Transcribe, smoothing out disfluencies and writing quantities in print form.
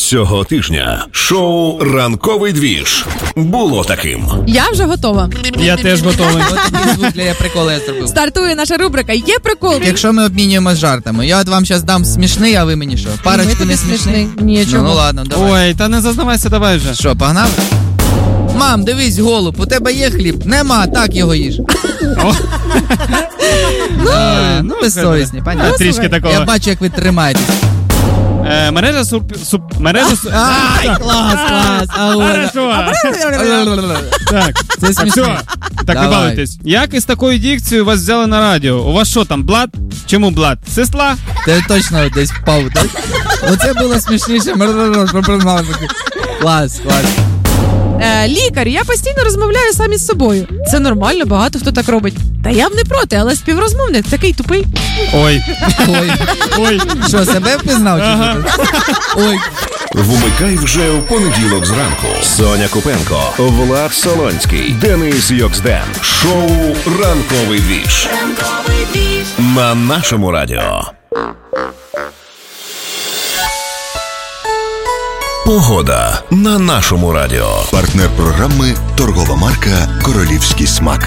Цього тижня шоу «Ранковий двіж» було таким. Я вже готова. Я теж готовий. От такий звук для приколу я зробив. Стартує наша рубрика «Є прикол». Якщо ми обмінюємось жартами, я от вам зараз дам смішний, а ви мені що? Парочку не смішний? Нічого. Ну ладно, давай. Ой, та не зазнавайся, давай вже. Що, погнали? Мам, дивись, голуб, у тебе є хліб? Нема, так його їж. Ну, безсовісні, понятно. Трішки такого. Я бачу, як ви тримаєтесь. Мережа Ай, клас. Хорошо. Так, Це смішно. все. Так, не Давай. балуйтесь. Як із такою дикцією вас взяли на радіо? У вас що там, блат? Чому блат? Сестла? Ти точно десь впав, так? Оце було смішніше. Клас. Лікар, я постійно розмовляю сам із собою. Це нормально, багато хто так робить. Та я б не проти, але співрозмовник такий тупий. Ой. Ой. Що, себе впізнав? Чи що? Ой. Вмикай вже в понеділок зранку. Соня Купенко, Влад Солонський, Денис Йоксден. Шоу «Ранковий двіж» на нашому радіо. Погода на нашому радіо. Партнер програми торгова марка «Королівський смак».